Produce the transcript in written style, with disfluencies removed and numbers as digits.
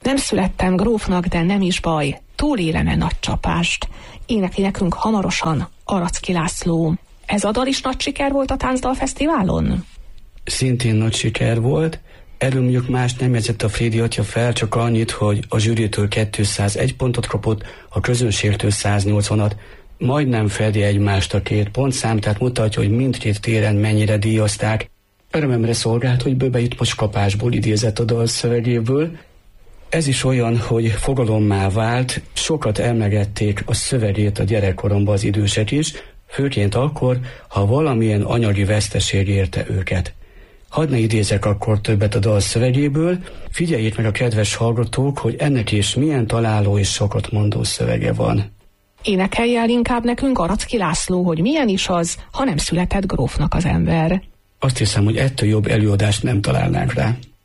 Nem születtem grófnak, de nem is baj, túlélem-e nagy csapást. Énekli nekünk hamarosan Aracki László. Ez a dal is nagy siker volt a Táncdalfesztiválon? Szintén nagy siker volt. Erről mondjuk más nem jegyzett a Frédi atya fel, csak annyit, hogy a zsűritől 201 pontot kapott, a közönségtől 180-at. Majdnem fedi egymást a két pontszám, tehát mutatja, hogy mindkét téren mennyire díjazták. Örömemre szolgált, hogy Böbe itt most kapásból idézett a dal szövegéből. Ez is olyan, hogy fogalommá vált, sokat emlegették a szövegét a gyerekkoromban az idősek is, főként akkor, ha valamilyen anyagi veszteség érte őket. Hadd ne idézek akkor többet a dal szövegéből, figyeljék meg a kedves hallgatók, hogy ennek is milyen találó és sokat mondó szövege van. Énekelj el inkább nekünk, Aracki László, hogy milyen is az, ha nem született grófnak az ember. Azt hiszem, hogy ettől jobb előadást nem találnánk rá.